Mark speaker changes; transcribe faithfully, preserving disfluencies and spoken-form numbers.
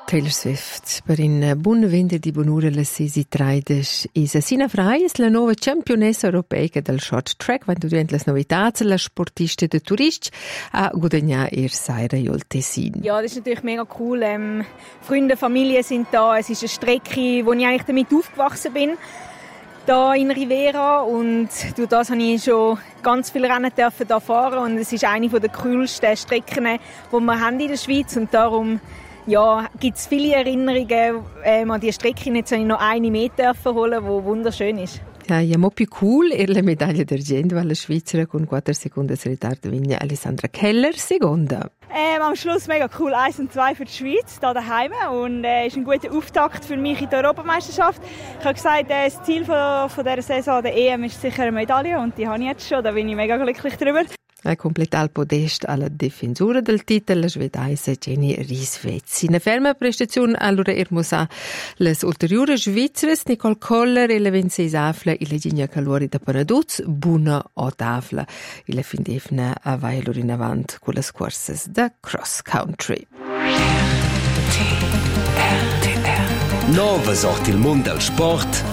Speaker 1: Taylor Swift per in buon venerdì buon'ora alle sesi tredici. Isa Sina Frey è la nuova campionessa europea del short track, quando diventa le novità, la sportista de Turist a guadagnare ihr Seire sul Tessin.
Speaker 2: Ja, das ist natürlich mega cool. Ähm, Freunde, Familie sind da. Es ist eine Strecke, wo ich eigentlich damit aufgewachsen bin. Da in Rivera, und durch das habe ich schon ganz viele Rennen dürfen da fahren, und es ist eine der coolsten Strecken, die wir haben in der Schweiz, und darum ja, gibt es viele Erinnerungen ähm, an diese Strecke. Jetzt habe ich noch eine mehr dürfen holen, die wunderschön ist.
Speaker 1: Ja, ja, mo più cool è la medaglia d'argento alla Svizzera con quattro secondi di ritardo vince Alessandra Keller, seconda.
Speaker 2: Ähm, am Schluss mega cool, eins und zwei für die Schweiz, hier daheim, und es äh, ist ein guter Auftakt für mich in der Europameisterschaft. Ich habe gesagt, äh, das Ziel von, von dieser Saison der E M ist sicher eine Medaille, und die habe ich jetzt schon, da bin ich mega glücklich drüber.
Speaker 1: Ha completato il podest alla difensura del titolo, la svedese Jenny Rieswetz. In ferma prestazione, allora ermosa le ulteriori svizzere, Nicole Koller e le ventisei afla e le Gigna Calori da Panaduz, buona o tavla. E le fin defna a vai allora in avanti con le corse da cross country.
Speaker 3: Nova sorti il mondo del sport